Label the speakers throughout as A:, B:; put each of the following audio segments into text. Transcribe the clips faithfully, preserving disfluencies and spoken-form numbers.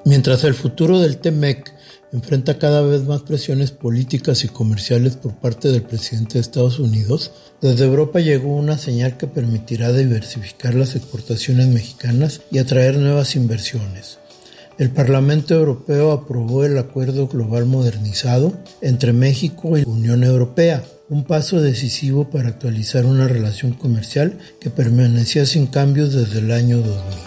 A: Mientras el futuro del T-M E C enfrenta cada vez más presiones políticas y comerciales por parte del presidente de Estados Unidos, desde Europa llegó una señal que permitirá diversificar las exportaciones mexicanas y atraer nuevas inversiones. El Parlamento Europeo aprobó el Acuerdo Global Modernizado entre México y la Unión Europea, un paso decisivo para actualizar una relación comercial que permanecía sin cambios desde el año dos mil.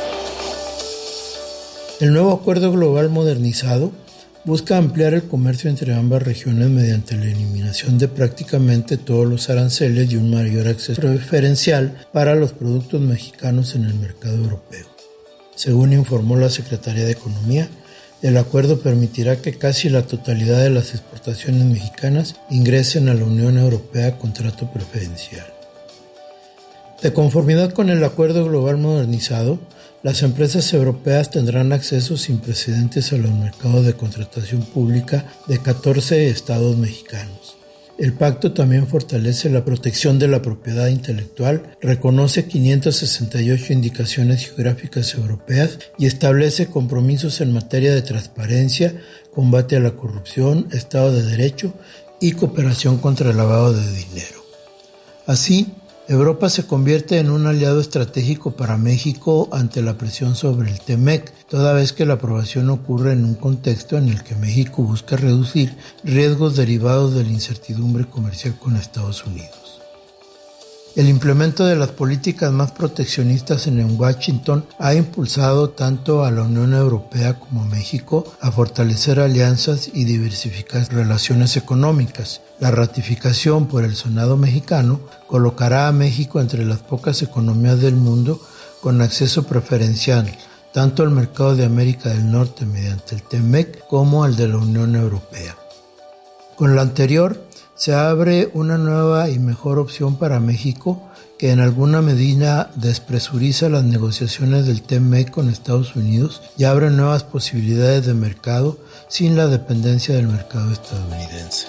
A: El nuevo Acuerdo Global Modernizado busca ampliar el comercio entre ambas regiones mediante la eliminación de prácticamente todos los aranceles y un mayor acceso preferencial para los productos mexicanos en el mercado europeo. Según informó la Secretaría de Economía, el acuerdo permitirá que casi la totalidad de las exportaciones mexicanas ingresen a la Unión Europea con trato preferencial. De conformidad con el Acuerdo Global Modernizado, las empresas europeas tendrán acceso sin precedentes a los mercados de contratación pública de catorce estados mexicanos. El pacto también fortalece la protección de la propiedad intelectual, reconoce quinientas sesenta y ocho indicaciones geográficas europeas y establece compromisos en materia de transparencia, combate a la corrupción, Estado de Derecho y cooperación contra el lavado de dinero. Así, Europa se convierte en un aliado estratégico para México ante la presión sobre el T-M E C, toda vez que la aprobación ocurre en un contexto en el que México busca reducir riesgos derivados de la incertidumbre comercial con Estados Unidos. El implemento de las políticas más proteccionistas en Washington ha impulsado tanto a la Unión Europea como a México a fortalecer alianzas y diversificar relaciones económicas. La ratificación por el Senado mexicano colocará a México entre las pocas economías del mundo con acceso preferencial, tanto al mercado de América del Norte mediante el T-M E C como al de la Unión Europea. Con lo anterior, se abre una nueva y mejor opción para México que en alguna medida despresuriza las negociaciones del T-M E C con Estados Unidos y abre nuevas posibilidades de mercado sin la dependencia del mercado estadounidense.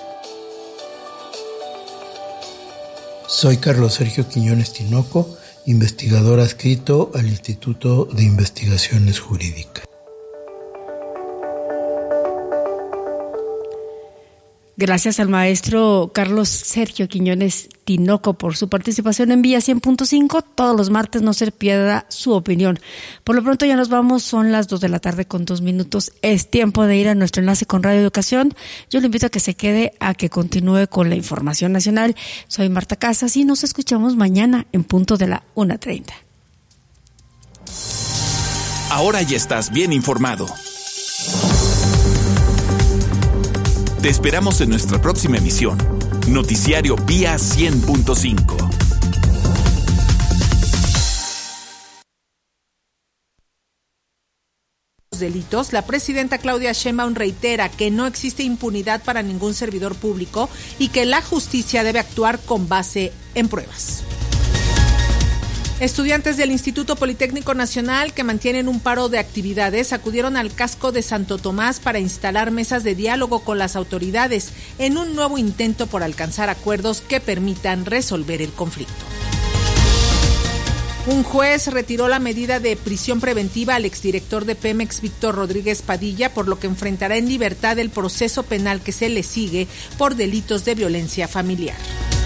A: Soy Carlos Sergio Quiñones Tinoco, investigador adscrito al Instituto de Investigaciones Jurídicas.
B: Gracias al maestro Carlos Sergio Quiñones Tinoco por su participación en Vía cien punto cinco. Todos los martes no se pierda su opinión. Por lo pronto ya nos vamos, son las dos de la tarde con dos minutos. Es tiempo de ir a nuestro enlace con Radio Educación. Yo le invito a que se quede, a que continúe con la información nacional. Soy Marta Casas y nos escuchamos mañana en punto de la una treinta.
C: Ahora ya estás bien informado. Te esperamos en nuestra próxima emisión. Noticiario Vía cien punto cinco.
D: Delitos, la presidenta Claudia Sheinbaum reitera que no existe impunidad para ningún servidor público y que la justicia debe actuar con base en pruebas. Estudiantes del Instituto Politécnico Nacional que mantienen un paro de actividades acudieron al casco de Santo Tomás para instalar mesas de diálogo con las autoridades en un nuevo intento por alcanzar acuerdos que permitan resolver el conflicto. Un juez retiró la medida de prisión preventiva al exdirector de Pemex, Víctor Rodríguez Padilla, por lo que enfrentará en libertad el proceso penal que se le sigue por delitos de violencia familiar.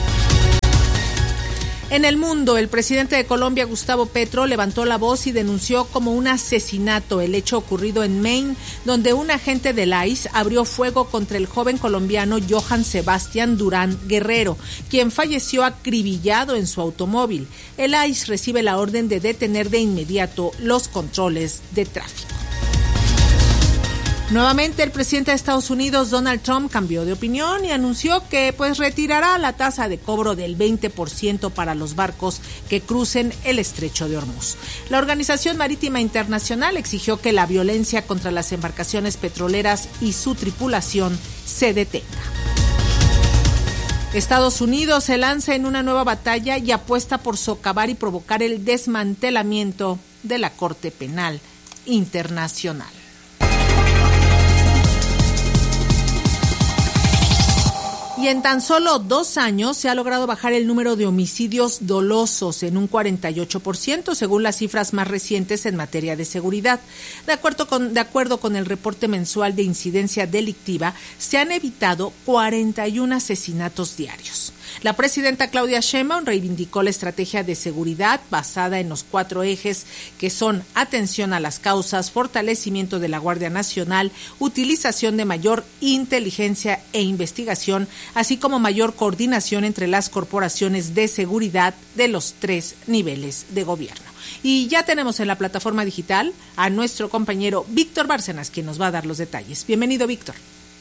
D: En el mundo, el presidente de Colombia, Gustavo Petro, levantó la voz y denunció como un asesinato el hecho ocurrido en Maine, donde un agente del I C E abrió fuego contra el joven colombiano Johan Sebastián Durán Guerrero, quien falleció acribillado en su automóvil. El I C E recibe la orden de detener de inmediato los controles de tráfico. Nuevamente, el presidente de Estados Unidos, Donald Trump, cambió de opinión y anunció que pues retirará la tasa de cobro del veinte por ciento para los barcos que crucen el Estrecho de Hormuz. La Organización Marítima Internacional exigió que la violencia contra las embarcaciones petroleras y su tripulación se detenga. Estados Unidos se lanza en una nueva batalla y apuesta por socavar y provocar el desmantelamiento de la Corte Penal Internacional. Y en tan solo dos años se ha logrado bajar el número de homicidios dolosos en un cuarenta y ocho por ciento, según las cifras más recientes en materia de seguridad. De acuerdo con, de acuerdo con el reporte mensual de incidencia delictiva, se han evitado cuarenta y uno asesinatos diarios. La presidenta Claudia Sheinbaum reivindicó la estrategia de seguridad basada en los cuatro ejes que son atención a las causas, fortalecimiento de la Guardia Nacional, utilización de mayor inteligencia e investigación, así como mayor coordinación entre las corporaciones de seguridad de los tres niveles de gobierno. Y ya tenemos en la plataforma digital a nuestro compañero Víctor Bárcenas, quien nos va a dar los detalles. Bienvenido, Víctor.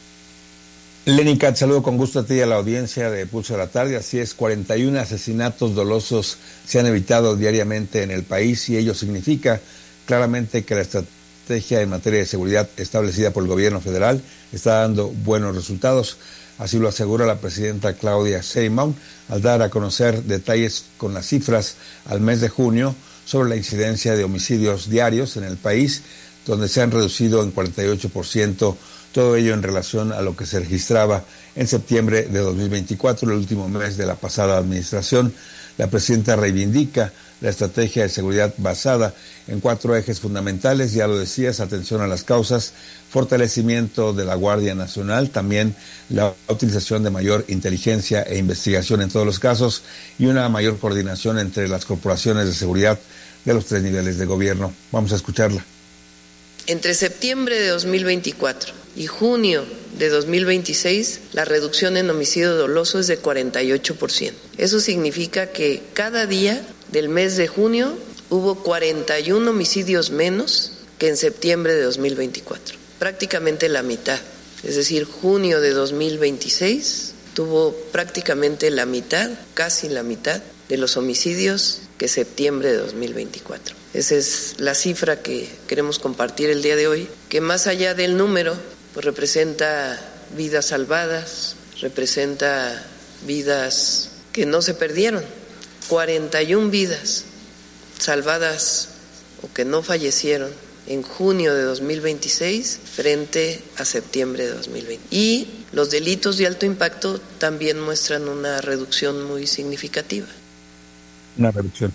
E: Lenny Cat, saludo con gusto a ti y a la audiencia de Pulso de la Tarde. Así es, cuarenta y uno asesinatos dolosos se han evitado diariamente en el país y ello significa claramente que la estrategia en materia de seguridad establecida por el gobierno federal está dando buenos resultados. Así lo asegura la presidenta Claudia Sheinbaum al dar a conocer detalles con las cifras al mes de junio sobre la incidencia de homicidios diarios en el país, donde se han reducido en cuarenta y ocho por ciento. Todo ello en relación a lo que se registraba en septiembre de dos mil veinticuatro, el último mes de la pasada administración. La presidenta reivindica la estrategia de seguridad basada en cuatro ejes fundamentales, ya lo decías, atención a las causas, fortalecimiento de la Guardia Nacional, también la utilización de mayor inteligencia e investigación en todos los casos y una mayor coordinación entre las corporaciones de seguridad de los tres niveles de gobierno. Vamos a escucharla.
F: Entre septiembre de dos mil veinticuatro y junio de dos mil veintiséis, la reducción en homicidio doloso es de cuarenta y ocho por ciento. Eso significa que cada día del mes de junio hubo cuarenta y uno homicidios menos que en septiembre de dos mil veinticuatro. Prácticamente la mitad. Es decir, junio de dos mil veintiséis tuvo prácticamente la mitad, casi la mitad, de los homicidios que septiembre de dos mil veinticuatro. Esa es la cifra que queremos compartir el día de hoy, que más allá del número, pues representa vidas salvadas, representa vidas que no se perdieron, cuarenta y una vidas salvadas o que no fallecieron en junio de dos mil veintiséis frente a septiembre de dos mil veinte. Y los delitos de alto impacto también muestran una reducción muy significativa.
E: Una reducción.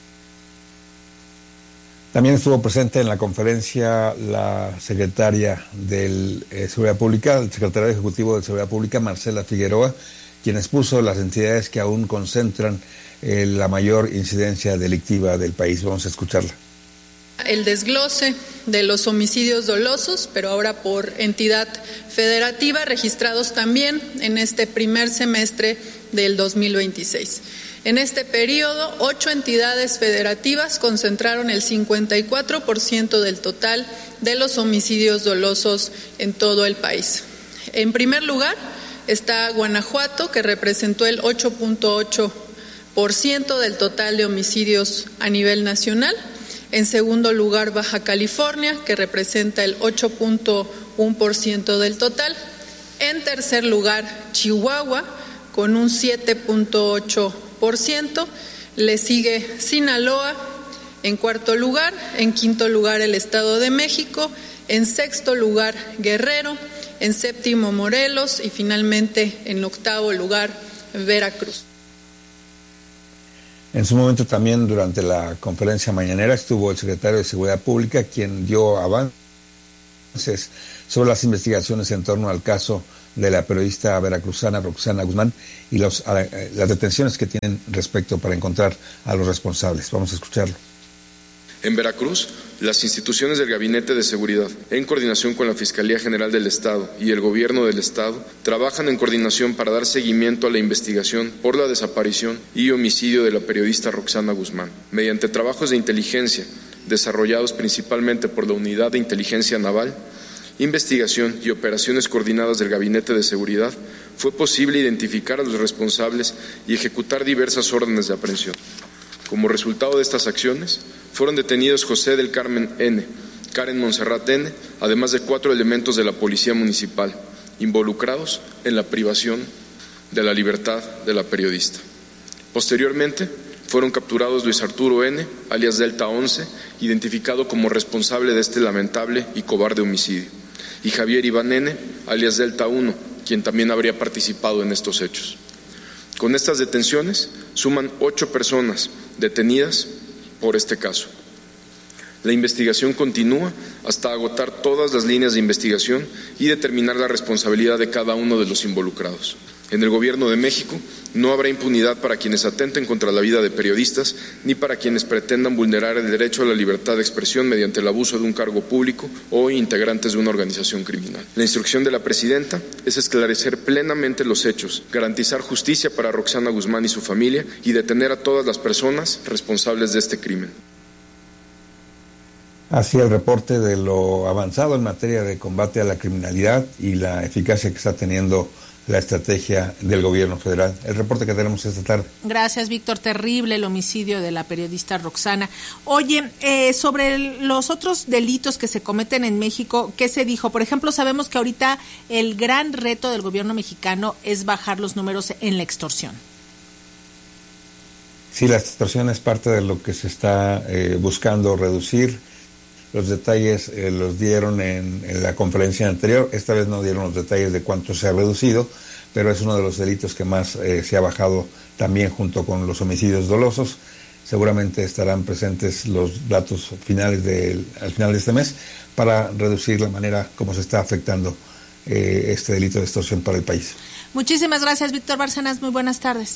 E: También estuvo presente en la conferencia la secretaria de eh, Seguridad Pública, el secretario ejecutivo de Seguridad Pública, Marcela Figueroa, quien expuso las entidades que aún concentran eh, la mayor incidencia delictiva del país. Vamos a escucharla.
G: El desglose de los homicidios dolosos, pero ahora por entidad federativa, registrados también en este primer semestre del dos mil veintiséis. En este periodo, ocho entidades federativas concentraron el cincuenta y cuatro por ciento del total de los homicidios dolosos en todo el país. En primer lugar está Guanajuato, que representó el ocho punto ocho por ciento del total de homicidios a nivel nacional. En segundo lugar, Baja California, que representa el ocho punto uno por ciento del total. En tercer lugar, Chihuahua, con un siete punto ocho por ciento. Por ciento, le sigue Sinaloa en cuarto lugar, en quinto lugar el Estado de México, en sexto lugar Guerrero, en séptimo Morelos y finalmente en octavo lugar Veracruz.
E: En su momento también durante la conferencia mañanera estuvo el secretario de Seguridad Pública, quien dio avances sobre las investigaciones en torno al caso de la periodista veracruzana Roxana Guzmán y los, uh, las detenciones que tienen respecto para encontrar a los responsables. Vamos a escucharlo.
H: En Veracruz, las instituciones del Gabinete de Seguridad, en coordinación con la Fiscalía General del Estado y el Gobierno del Estado, trabajan en coordinación para dar seguimiento a la investigación por la desaparición y homicidio de la periodista Roxana Guzmán, mediante trabajos de inteligencia desarrollados principalmente por la Unidad de Inteligencia Naval, investigación y operaciones coordinadas del Gabinete de Seguridad, fue posible identificar a los responsables y ejecutar diversas órdenes de aprehensión. Como resultado de estas acciones, fueron detenidos José del Carmen N., Karen Montserrat N., además de cuatro elementos de la Policía Municipal, involucrados en la privación de la libertad de la periodista. Posteriormente, fueron capturados Luis Arturo N., alias Delta once, identificado como responsable de este lamentable y cobarde homicidio, y Javier Iván N., alias Delta uno, quien también habría participado en estos hechos. Con estas detenciones suman ocho personas detenidas por este caso. La investigación continúa hasta agotar todas las líneas de investigación y determinar la responsabilidad de cada uno de los involucrados. En el Gobierno de México no habrá impunidad para quienes atenten contra la vida de periodistas ni para quienes pretendan vulnerar el derecho a la libertad de expresión mediante el abuso de un cargo público o integrantes de una organización criminal. La instrucción de la presidenta es esclarecer plenamente los hechos, garantizar justicia para Roxana Guzmán y su familia y detener a todas las personas responsables de este crimen.
E: Así el reporte de lo avanzado en materia de combate a la criminalidad y la eficacia que está teniendo la estrategia del gobierno federal. El reporte que tenemos esta tarde.
D: Gracias, Víctor. Terrible el homicidio de la periodista Roxana. Oye, eh, sobre el, los otros delitos que se cometen en México, ¿qué se dijo? Por ejemplo, sabemos que ahorita el gran reto del gobierno mexicano es bajar los números en la extorsión.
E: Sí, la extorsión es parte de lo que se está eh, buscando reducir. Los detalles eh, los dieron en, en la conferencia anterior. Esta vez no dieron los detalles de cuánto se ha reducido, pero es uno de los delitos que más eh, se ha bajado también junto con los homicidios dolosos. Seguramente estarán presentes los datos finales de, al final de este mes para reducir la manera como se está afectando eh, este delito de extorsión para el país.
D: Muchísimas gracias, Víctor Bárcenas. Muy buenas tardes.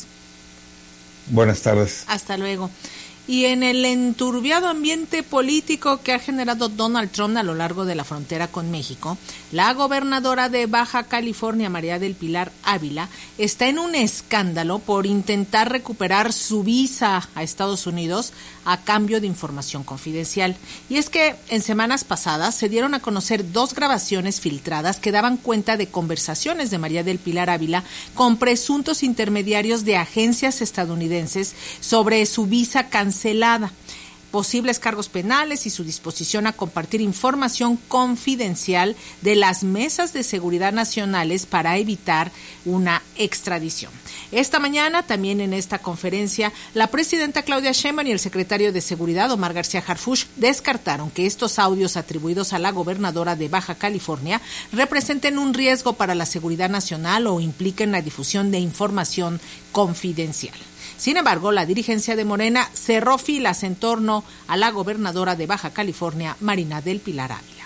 E: Buenas tardes.
D: Hasta luego. Y en el enturbiado ambiente político que ha generado Donald Trump a lo largo de la frontera con México, la gobernadora de Baja California, María del Pilar Ávila, está en un escándalo por intentar recuperar su visa a Estados Unidos a cambio de información confidencial. Y es que en semanas pasadas se dieron a conocer dos grabaciones filtradas que daban cuenta de conversaciones de María del Pilar Ávila con presuntos intermediarios de agencias estadounidenses sobre su visa cancelada, posibles cargos penales y su disposición a compartir información confidencial de las mesas de seguridad nacionales para evitar una extradición. Esta mañana, también en esta conferencia, la presidenta Claudia Sheinbaum y el secretario de Seguridad, Omar García Harfuch, descartaron que estos audios atribuidos a la gobernadora de Baja California representen un riesgo para la seguridad nacional o impliquen la difusión de información confidencial. Sin embargo, la dirigencia de Morena cerró filas en torno a la gobernadora de Baja California, Marina del Pilar Ávila.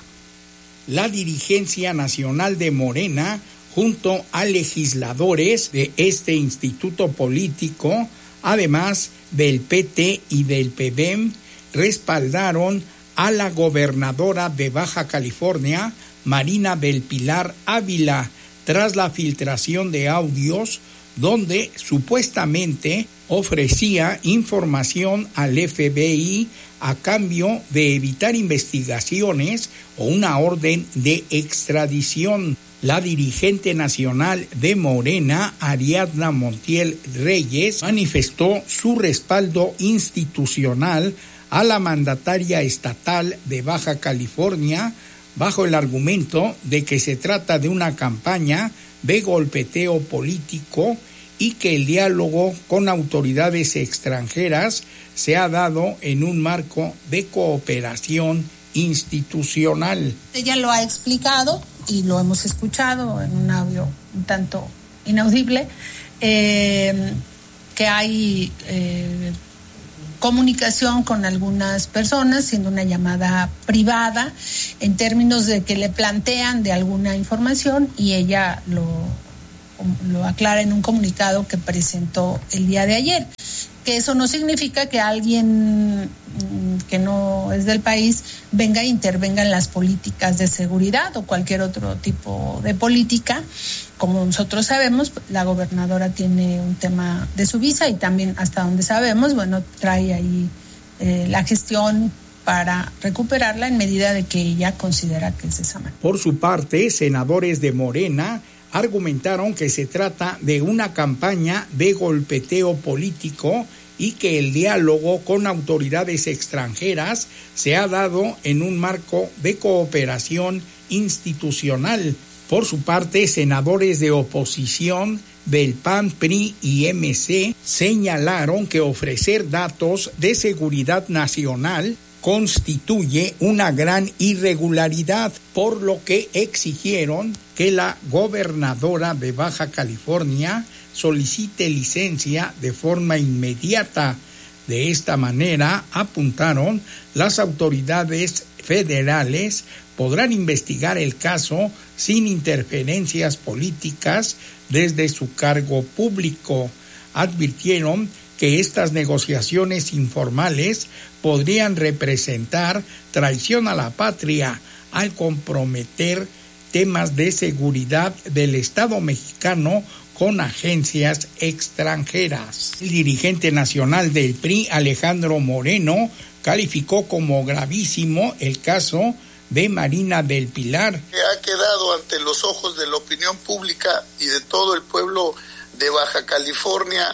I: La dirigencia nacional de Morena, junto a legisladores de este instituto político, además del P T y del P B E M, respaldaron a la gobernadora de Baja California, Marina del Pilar Ávila, tras la filtración de audios donde supuestamente ofrecía información al F B I a cambio de evitar investigaciones o una orden de extradición. La dirigente nacional de Morena, Ariadna Montiel Reyes, manifestó su respaldo institucional a la mandataria estatal de Baja California bajo el argumento de que se trata de una campaña de golpeteo político y que el diálogo con autoridades extranjeras se ha dado en un marco de cooperación institucional.
J: Ella lo ha explicado y lo hemos escuchado en un audio un tanto inaudible, eh, que hay eh, comunicación con algunas personas, siendo una llamada privada, en términos de que le plantean de alguna información y ella lo, lo aclara en un comunicado que presentó el día de ayer. Que eso no significa que alguien que no es del país venga e intervenga en las políticas de seguridad o cualquier otro tipo de política. Como nosotros sabemos, la gobernadora tiene un tema de su visa y también, hasta donde sabemos, bueno, trae ahí eh, la gestión para recuperarla en medida de que ella considera que es esa manera.
I: Por su parte, senadores de Morena argumentaron que se trata de una campaña de golpeteo político y que el diálogo con autoridades extranjeras se ha dado en un marco de cooperación institucional. Por su parte, senadores de oposición del P A N, P R I y M C señalaron que ofrecer datos de seguridad nacional constituye una gran irregularidad, por lo que exigieron que la gobernadora de Baja California solicite licencia de forma inmediata. De esta manera, apuntaron, las autoridades federales podrán investigar el caso sin interferencias políticas desde su cargo público. Advirtieron que estas negociaciones informales podrían representar traición a la patria al comprometer temas de seguridad del Estado mexicano con agencias extranjeras. El dirigente nacional del P R I, Alejandro Moreno, calificó como gravísimo el caso de Marina del Pilar.
K: Que ha quedado ante los ojos de la opinión pública y de todo el pueblo de Baja California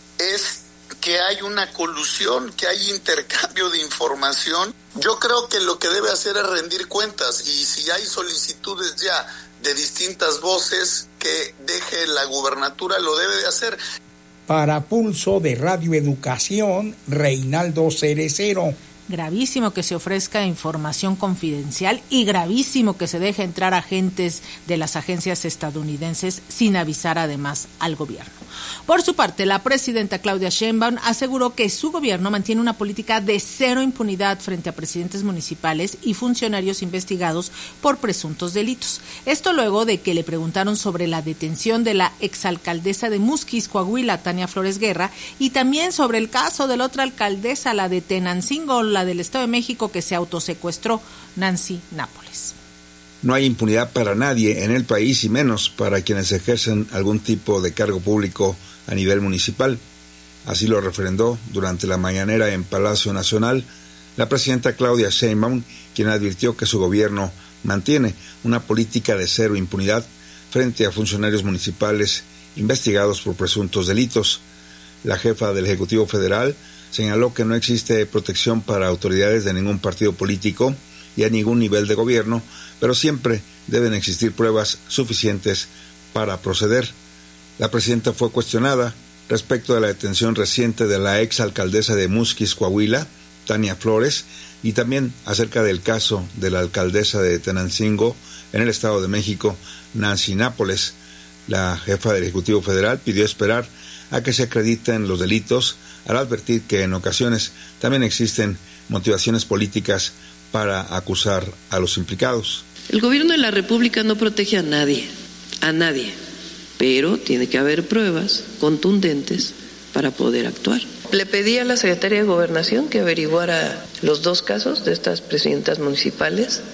K: es que hay una colusión, que hay intercambio de información. Yo creo que lo que debe hacer es rendir cuentas, y si hay solicitudes ya de distintas voces que deje la gubernatura, lo debe de hacer.
I: Para Pulso de Radio Educación, Reinaldo Cerecero.
D: Gravísimo que se ofrezca información confidencial y gravísimo que se deje entrar agentes de las agencias estadounidenses sin avisar además al gobierno. Por su parte, la presidenta Claudia Sheinbaum aseguró que su gobierno mantiene una política de cero impunidad frente a presidentes municipales y funcionarios investigados por presuntos delitos. Esto luego de que le preguntaron sobre la detención de la exalcaldesa de Musquis, Coahuila, Tania Flores Guerra, y también sobre el caso de la otra alcaldesa, la de Tenancingo, la del Estado de México, que se autosecuestró, Nancy Nápoles.
E: No hay impunidad para nadie en el país y menos para quienes ejercen algún tipo de cargo público a nivel municipal. Así lo refrendó durante la mañanera en Palacio Nacional la presidenta Claudia Sheinbaum, quien advirtió que su gobierno mantiene una política de cero impunidad frente a funcionarios municipales investigados por presuntos delitos. La jefa del Ejecutivo Federal señaló que no existe protección para autoridades de ningún partido político y a ningún nivel de gobierno, pero siempre deben existir pruebas suficientes para proceder. La presidenta fue cuestionada respecto de la detención reciente de la exalcaldesa de Musquis, Coahuila, Tania Flores, y también acerca del caso de la alcaldesa de Tenancingo en el Estado de México, Nancy Nápoles. La jefa del Ejecutivo Federal pidió esperar a que se acrediten los delitos, al advertir que en ocasiones también existen motivaciones políticas para acusar a los implicados.
F: El gobierno de la República no protege a nadie, a nadie, pero tiene que haber pruebas contundentes para poder actuar. Le pedí a la Secretaría de Gobernación que averiguara los dos casos de estas presidentas municipales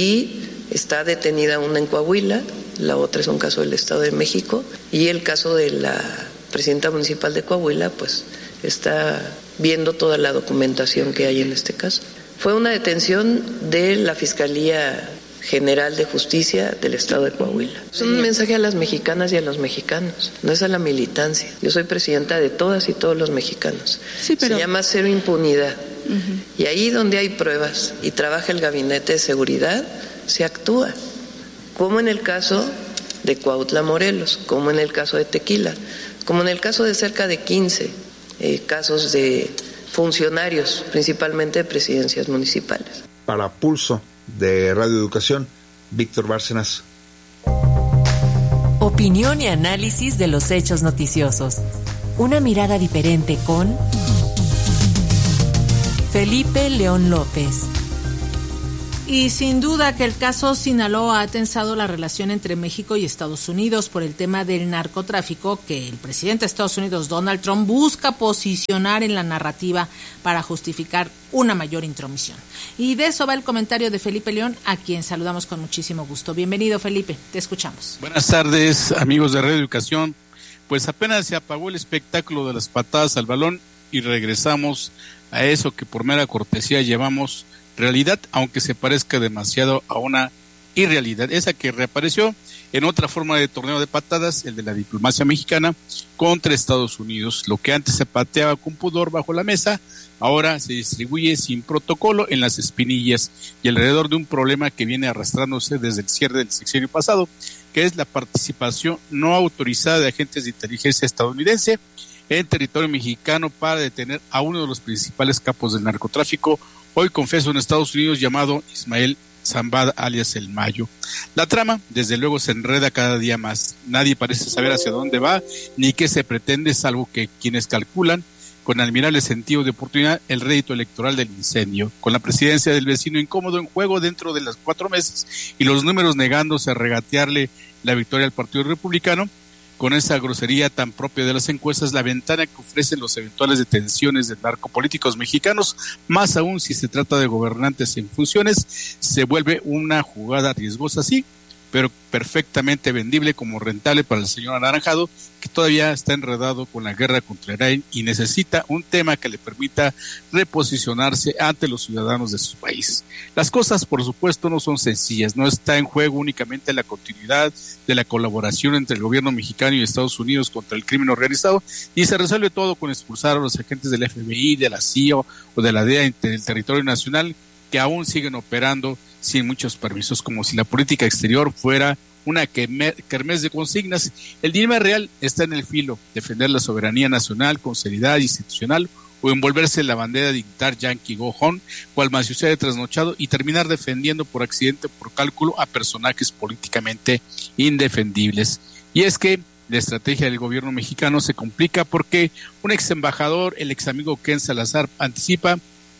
F: y está detenida una en Coahuila, la otra es un caso del Estado de México, y el caso de la presidenta municipal de Coahuila pues está viendo toda la documentación que hay en este caso. Fue una detención de la Fiscalía General de Justicia del Estado de Coahuila. Es un mensaje a las mexicanas y a los mexicanos, no es a la militancia. Yo soy presidenta de todas y todos los mexicanos. Sí, pero... Se llama cero impunidad. Uh-huh. Y ahí donde hay pruebas y trabaja el Gabinete de Seguridad, se actúa. Como en el caso de Cuautla, Morelos, como en el caso de Tequila, como en el caso de cerca de quince eh, casos de funcionarios, principalmente de presidencias municipales.
E: Para Pulso de Radio Educación, Víctor Bárcenas.
L: Opinión y análisis de los hechos noticiosos. Una mirada diferente con Felipe León López.
D: Y sin duda que el caso Sinaloa ha tensado la relación entre México y Estados Unidos por el tema del narcotráfico que el presidente de Estados Unidos, Donald Trump, busca posicionar en la narrativa para justificar una mayor intromisión. Y de eso va el comentario de Felipe León, a quien saludamos con muchísimo gusto. Bienvenido, Felipe, te escuchamos.
M: Buenas tardes, amigos de Radio Educación. Pues apenas se apagó el espectáculo de las patadas al balón y regresamos a eso que por mera cortesía llevamos realidad, aunque se parezca demasiado a una irrealidad, esa que reapareció en otra forma de torneo de patadas, el de la diplomacia mexicana contra Estados Unidos. Lo que antes se pateaba con pudor bajo la mesa, ahora se distribuye sin protocolo en las espinillas y alrededor de un problema que viene arrastrándose desde el cierre del sexenio pasado, que es la participación no autorizada de agentes de inteligencia estadounidense en territorio mexicano para detener a uno de los principales capos del narcotráfico, hoy confeso en Estados Unidos, llamado Ismael Zambada, alias El Mayo. La trama, desde luego, se enreda cada día más. Nadie parece saber hacia dónde va, ni qué se pretende, salvo que quienes calculan con admirable sentido de oportunidad el rédito electoral del incendio, con la presidencia del vecino incómodo en juego dentro de los cuatro meses y los números negándose a regatearle la victoria al Partido Republicano. Con esa grosería tan propia de las encuestas, la ventana que ofrecen los eventuales detenciones de narcopolíticos mexicanos, más aún si se trata de gobernantes en funciones, se vuelve una jugada riesgosa, sí, pero perfectamente vendible como rentable para el señor Anaranjado, que todavía está enredado con la guerra contra Irán y necesita un tema que le permita reposicionarse ante los ciudadanos de su país. Las cosas, por supuesto, no son sencillas. No está en juego únicamente la continuidad de la colaboración entre el gobierno mexicano y Estados Unidos contra el crimen organizado, y se resuelve todo con expulsar a los agentes del F B I, de la C I A o de la D E A en el territorio nacional, que aún siguen operando sin muchos permisos, como si la política exterior fuera una kermés de consignas. El dilema real está en el filo: defender la soberanía nacional con seriedad institucional o envolverse en la bandera de dictar Yankee Go Home, cual macizo trasnochado, y terminar defendiendo por accidente o por cálculo a personajes políticamente indefendibles. Y es que la estrategia del gobierno mexicano se complica porque un ex embajador, el ex amigo Ken Salazar, anticipa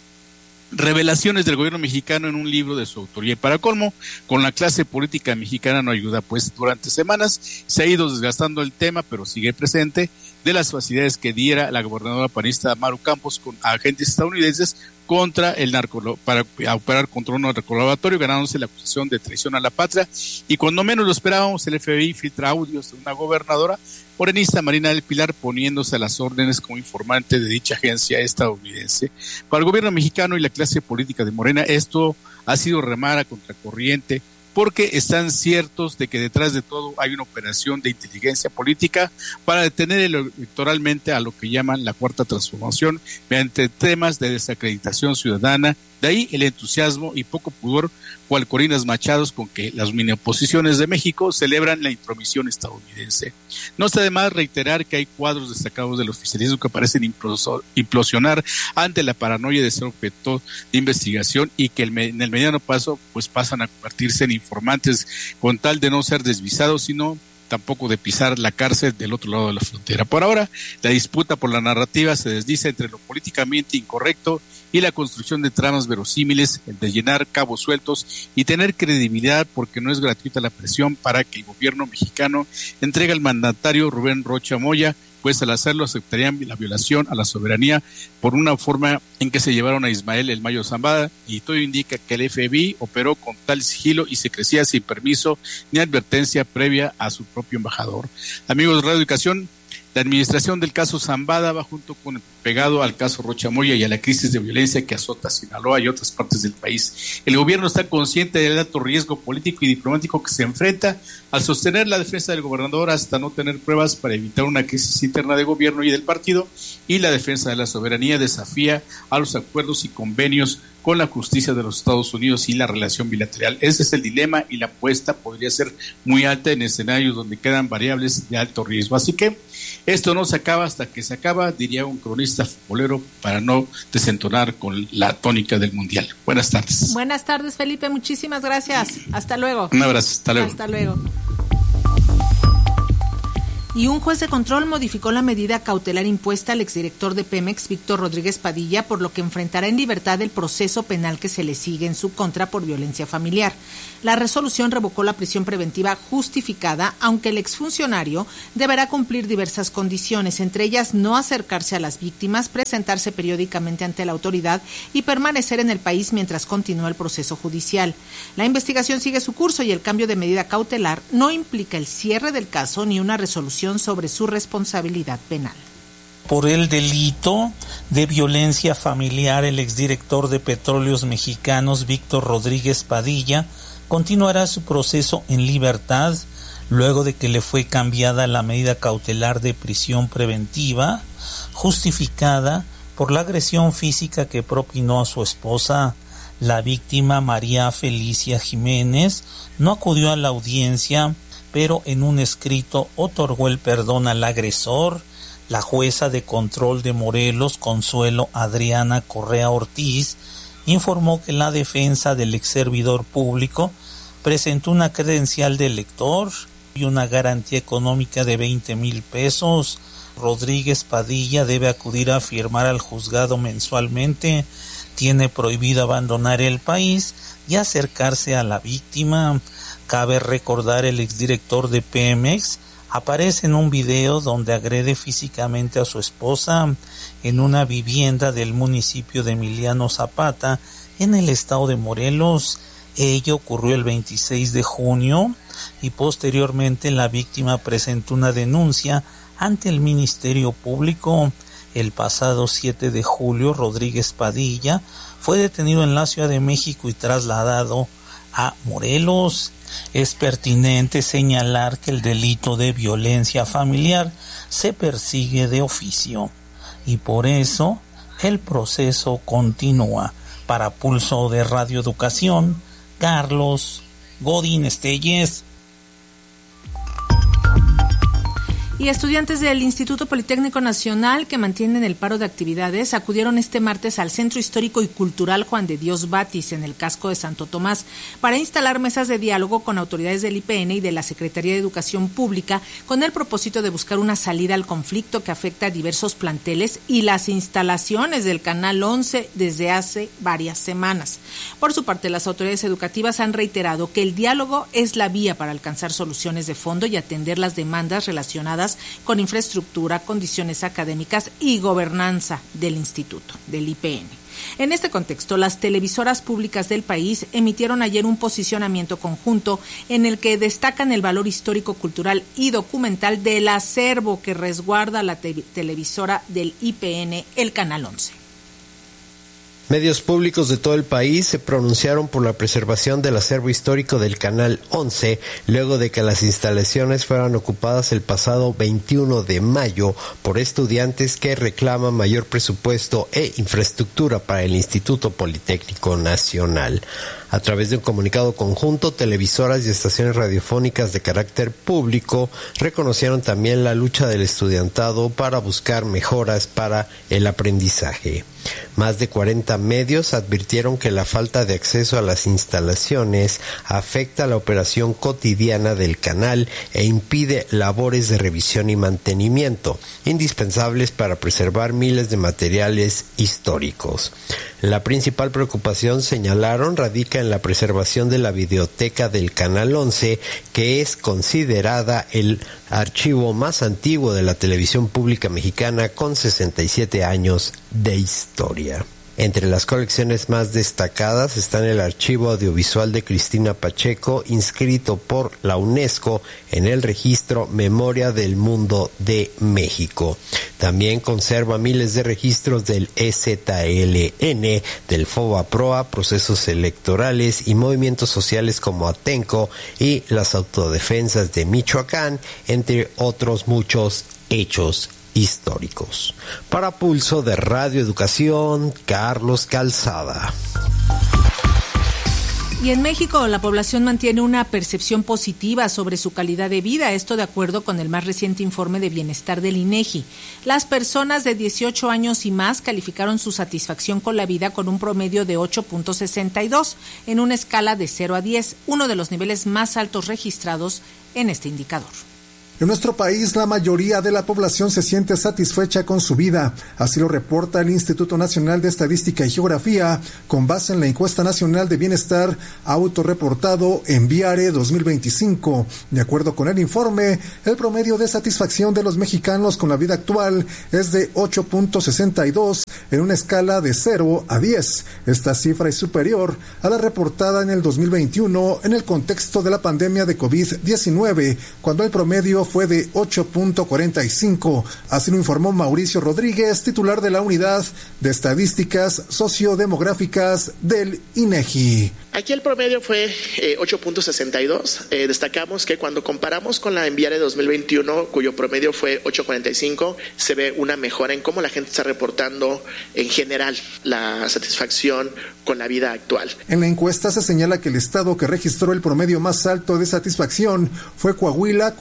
M: revelaciones del gobierno mexicano en un libro de su autoría. Y para colmo, con la clase política mexicana no ayuda, pues durante semanas se ha ido desgastando el tema, pero sigue presente, de las facilidades que diera la gobernadora panista Maru Campos con agentes estadounidenses contra el narco, para operar contra un narcolaboratorio, ganándose la acusación de traición a la patria. Y cuando menos lo esperábamos, el F B I filtra audios de una gobernadora morenista, Marina del Pilar, poniéndose a las órdenes como informante de dicha agencia estadounidense. Para el gobierno mexicano y la clase política de Morena, esto ha sido remar a contracorriente, porque están ciertos de que detrás de todo hay una operación de inteligencia política para detener electoralmente a lo que llaman la cuarta transformación mediante temas de desacreditación ciudadana. De ahí el entusiasmo y poco pudor, cual Corinas Machados, con que las mini oposiciones de México celebran la intromisión estadounidense. No está de más reiterar que hay cuadros destacados del oficialismo que parecen implosionar ante la paranoia de ser objeto de investigación y que en el mediano plazo pues pasan a convertirse en informantes con tal de no ser desvisados, sino tampoco de pisar la cárcel del otro lado de la frontera. Por ahora, la disputa por la narrativa se desliza entre lo políticamente incorrecto y la construcción de tramas verosímiles, el de llenar cabos sueltos y tener credibilidad, porque no es gratuita la presión para que el gobierno mexicano entregue al mandatario Rubén Rocha Moya, pues al hacerlo aceptarían la violación a la soberanía por una forma en que se llevaron a Ismael El Mayo Zambada, y todo indica que el F B I operó con tal sigilo y secrecía sin permiso ni advertencia previa a su propio embajador. Amigos de Radio Educación, la administración del caso Zambada va junto con el pegado al caso Rocha Moya y a la crisis de violencia que azota Sinaloa y otras partes del país. El gobierno está consciente del alto riesgo político y diplomático que se enfrenta al sostener la defensa del gobernador hasta no tener pruebas para evitar una crisis interna de gobierno y del partido, y la defensa de la soberanía desafía a los acuerdos y convenios con la justicia de los Estados Unidos y la relación bilateral. Ese es el dilema, y la apuesta podría ser muy alta en escenarios donde quedan variables de alto riesgo. Así que esto no se acaba hasta que se acaba, diría un cronista futbolero, para no desentonar con la tónica del Mundial. Buenas tardes.
D: Buenas tardes, Felipe. Muchísimas gracias. Hasta luego.
M: Un abrazo. Hasta luego.
D: Hasta luego. Y un juez de control modificó la medida cautelar impuesta al exdirector de Pemex, Víctor Rodríguez Padilla, por lo que enfrentará en libertad el proceso penal que se le sigue en su contra por violencia familiar. La resolución revocó la prisión preventiva justificada, aunque el exfuncionario deberá cumplir diversas condiciones, entre ellas no acercarse a las víctimas, presentarse periódicamente ante la autoridad y permanecer en el país mientras continúa el proceso judicial. La investigación sigue su curso y el cambio de medida cautelar no implica el cierre del caso ni una resolución sobre su responsabilidad penal.
N: Por el delito de violencia familiar, el exdirector de Petróleos Mexicanos, Víctor Rodríguez Padilla, continuará su proceso en libertad luego de que le fue cambiada la medida cautelar de prisión preventiva, justificada por la agresión física que propinó a su esposa. La víctima, María Felicia Jiménez, no acudió a la audiencia, pero en un escrito otorgó el perdón al agresor. La jueza de control de Morelos, Consuelo Adriana Correa Ortiz, informó que la defensa del ex servidor público presentó una credencial de elector y una garantía económica de veinte mil pesos. Rodríguez Padilla debe acudir a firmar al juzgado mensualmente, tiene prohibido abandonar el país y acercarse a la víctima. Cabe recordar, el exdirector de Pemex aparece en un video donde agrede físicamente a su esposa en una vivienda del municipio de Emiliano Zapata, en el estado de Morelos. Ello ocurrió el veintiséis de junio y posteriormente la víctima presentó una denuncia ante el Ministerio Público. El pasado siete de julio, Rodríguez Padilla fue detenido en la Ciudad de México y trasladado a Morelos. Es pertinente señalar que el delito de violencia familiar se persigue de oficio y por eso el proceso continúa. Para Pulso de Radio Educación, Carlos Godín Estelles.
D: Y estudiantes del Instituto Politécnico Nacional que mantienen el paro de actividades acudieron este martes al Centro Histórico y Cultural Juan de Dios Batis en el casco de Santo Tomás para instalar mesas de diálogo con autoridades del I P N y de la Secretaría de Educación Pública con el propósito de buscar una salida al conflicto que afecta a diversos planteles y las instalaciones del Canal once desde hace varias semanas. Por su parte, las autoridades educativas han reiterado que el diálogo es la vía para alcanzar soluciones de fondo y atender las demandas relacionadas con infraestructura, condiciones académicas y gobernanza del instituto, del I P N. En este contexto, las televisoras públicas del país emitieron ayer un posicionamiento conjunto en el que destacan el valor histórico, cultural y documental del acervo que resguarda la te- televisora del I P N, el Canal once.
O: Medios públicos de todo el país se pronunciaron por la preservación del acervo histórico del Canal once, luego de que las instalaciones fueran ocupadas el pasado veintiuno de mayo por estudiantes que reclaman mayor presupuesto e infraestructura para el Instituto Politécnico Nacional. A través de un comunicado conjunto, televisoras y estaciones radiofónicas de carácter público reconocieron también la lucha del estudiantado para buscar mejoras para el aprendizaje. Más de cuarenta medios advirtieron que la falta de acceso a las instalaciones afecta la operación cotidiana del canal e impide labores de revisión y mantenimiento, indispensables para preservar miles de materiales históricos. La principal preocupación, señalaron, radica en la preservación de la videoteca del Canal once, que es considerada el archivo más antiguo de la televisión pública mexicana con sesenta y siete años de historia. Entre las colecciones más destacadas están el archivo audiovisual de Cristina Pacheco, inscrito por la UNESCO en el registro Memoria del Mundo de México. También conserva miles de registros del E Z L N, del FOBAPROA, procesos electorales y movimientos sociales como Atenco y las autodefensas de Michoacán, entre otros muchos hechos históricos. Para Pulso de Radio Educación, Carlos Calzada.
D: Y en México, la población mantiene una percepción positiva sobre su calidad de vida, esto de acuerdo con el más reciente informe de bienestar del INEGI. Las personas de dieciocho años y más calificaron su satisfacción con la vida con un promedio de ocho punto sesenta y dos en una escala de cero a diez, uno de los niveles más altos registrados en este indicador.
P: En nuestro país, la mayoría de la población se siente satisfecha con su vida. Así lo reporta el Instituto Nacional de Estadística y Geografía, con base en la Encuesta Nacional de Bienestar autorreportado Enviare dos mil veinticinco. De acuerdo con el informe, el promedio de satisfacción de los mexicanos con la vida actual es de ocho punto sesenta y dos en una escala de cero a diez. Esta cifra es superior a la reportada en el dos mil veintiuno en el contexto de la pandemia de covid diecinueve, cuando el promedio fue de ocho punto cuarenta y cinco. Así lo informó Mauricio Rodríguez, titular de la Unidad de Estadísticas Sociodemográficas del INEGI.
Q: Aquí el promedio fue eh, ocho punto sesenta y dos. Eh, destacamos que cuando comparamos con la Enviare dos mil veintiuno, cuyo promedio fue ocho punto cuarenta y cinco, se ve una mejora en cómo la gente está reportando en general la satisfacción con la vida actual.
P: En la encuesta se señala que el estado que registró el promedio más alto de satisfacción fue Coahuila, con ocho punto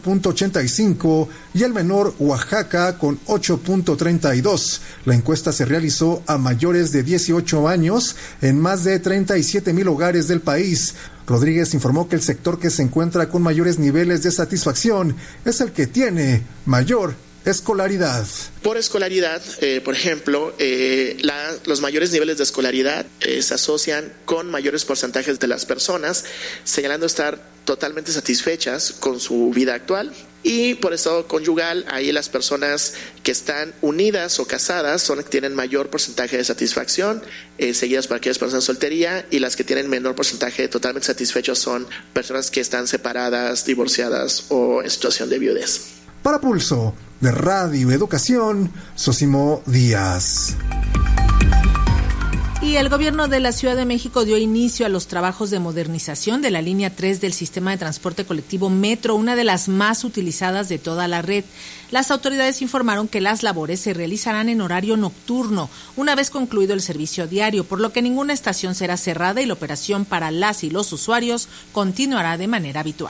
P: punto ochenta y cinco y el menor Oaxaca con ocho punto treinta y dos. La encuesta se realizó a mayores de dieciocho años en más de treinta y siete mil hogares del país. Rodríguez informó que el sector que se encuentra con mayores niveles de satisfacción es el que tiene mayor escolaridad.
Q: Por escolaridad, eh, por ejemplo, eh, la, los mayores niveles de escolaridad eh, se asocian con mayores porcentajes de las personas, señalando estar totalmente satisfechas con su vida actual. Y por estado conyugal, ahí las personas que están unidas o casadas son las que tienen mayor porcentaje de satisfacción, eh, seguidas por aquellas personas en soltería, y las que tienen menor porcentaje de totalmente satisfechos son personas que están separadas, divorciadas o en situación de viudez.
P: Para Pulso de Radio Educación, Sosimo Díaz.
D: Y el gobierno de la Ciudad de México dio inicio a los trabajos de modernización de la línea tres del sistema de transporte colectivo Metro, una de las más utilizadas de toda la red. Las autoridades informaron que las labores se realizarán en horario nocturno, una vez concluido el servicio diario, por lo que ninguna estación será cerrada y la operación para las y los usuarios continuará de manera habitual.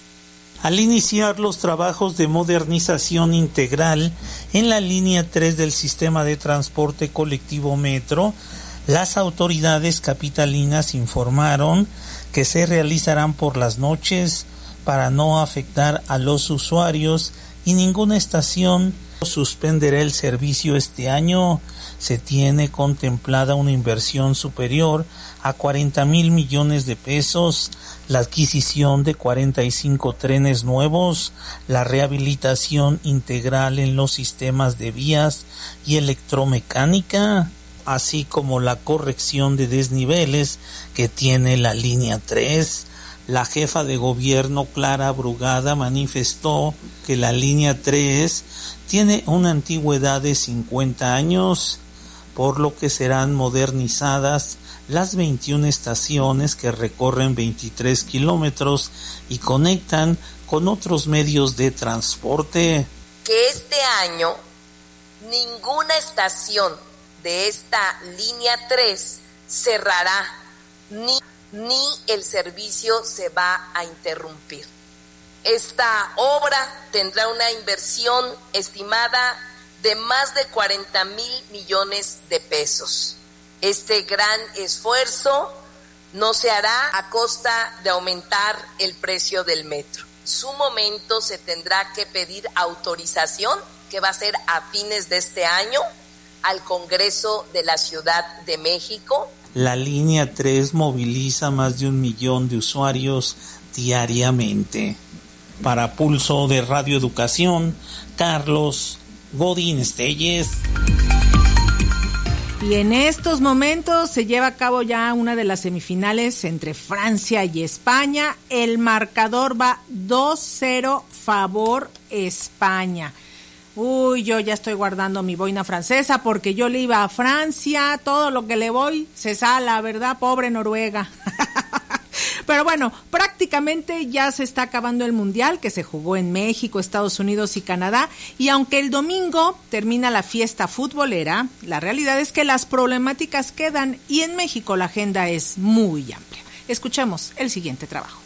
N: Al iniciar los trabajos de modernización integral en la línea tres del sistema de transporte colectivo Metro, las autoridades capitalinas informaron que se realizarán por las noches para no afectar a los usuarios y ninguna estación suspenderá el servicio este año. Se tiene contemplada una inversión superior a cuarenta mil millones de pesos, la adquisición de cuarenta y cinco trenes nuevos, la rehabilitación integral en los sistemas de vías y electromecánica, así como la corrección de desniveles que tiene la línea tres. La jefa de gobierno, Clara Brugada, manifestó que la línea tres tiene una antigüedad de cincuenta años, por lo que serán modernizadas las veintiuna estaciones que recorren veintitrés kilómetros y conectan con otros medios de transporte.
R: Que este año ninguna estación de esta línea tres cerrará, ni, ni el servicio se va a interrumpir. Esta obra tendrá una inversión estimada de más de cuarenta mil millones de pesos. Este gran esfuerzo no se hará a costa de aumentar el precio del metro. En su momento se tendrá que pedir autorización, que va a ser a fines de este año, al Congreso de la Ciudad de México.
N: La línea tres moviliza más de un millón de usuarios diariamente. Para Pulso de Radio Educación, Carlos Godín Estelles.
D: Y en estos momentos se lleva a cabo ya una de las semifinales entre Francia y España. El marcador va dos cero favor España. Uy, yo ya estoy guardando mi boina francesa porque yo le iba a Francia, todo lo que le voy se sala, ¿verdad? Pobre Noruega. Pero bueno, prácticamente ya se está acabando el Mundial que se jugó en México, Estados Unidos y Canadá, y aunque el domingo termina la fiesta futbolera, la realidad es que las problemáticas quedan y en México la agenda es muy amplia. Escuchemos el siguiente trabajo.